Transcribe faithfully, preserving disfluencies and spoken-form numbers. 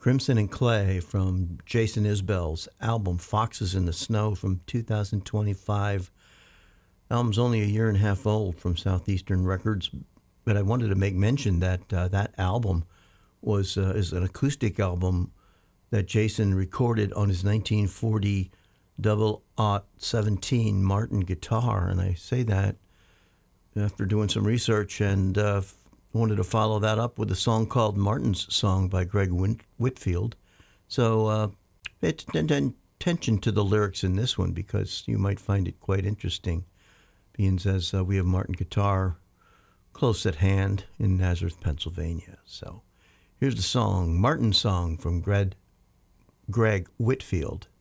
Crimson and Clay from Jason Isbell's album Foxes in the Snow from two thousand twenty-five. Album's only a year and a half old from Southeastern Records, but I wanted to make mention that uh, that album was uh, is an acoustic album that Jason recorded on his nineteen forty double aught seventeen Martin guitar, and I say that after doing some research and uh, wanted to follow that up with a song called Martin's Song by Greg Win- Whitfield. So uh, pay t- attention to the lyrics in this one because you might find it quite interesting, being as uh, we have Martin guitar close at hand in Nazareth, Pennsylvania. So here's the song, Martin's Song from Greg, Greg Whitfield.